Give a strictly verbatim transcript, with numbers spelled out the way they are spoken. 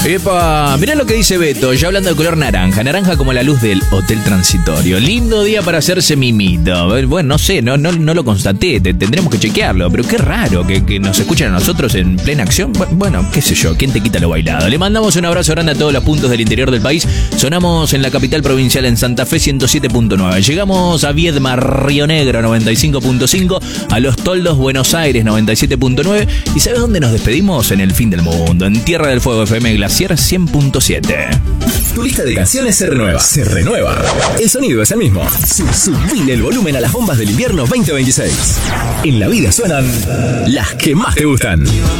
Epa, mirá lo que dice Beto, ya hablando de color naranja. Naranja como la luz del Hotel Transitorio. Lindo día para hacerse mimito. Bueno, no sé, no, no, no lo constaté, te, tendremos que chequearlo. Pero qué raro que, que nos escuchen a nosotros en plena acción. Bueno, qué sé yo, ¿quién te quita lo bailado? Le mandamos un abrazo grande a todos los puntos del interior del país. Sonamos en la capital provincial, en Santa Fe ciento siete punto nueve. Llegamos a Viedma, Río Negro noventa y cinco punto cinco. A Los Toldos, Buenos Aires noventa y siete punto nueve. ¿Y sabes dónde nos despedimos? En el fin del mundo, en Tierra del Fuego F M Glaciar cien punto siete. Tu lista de canciones se renueva. Se renueva. El sonido es el mismo. Subile el volumen a las bombas del invierno veinte veintiséis. En la vida suenan las que más te gustan.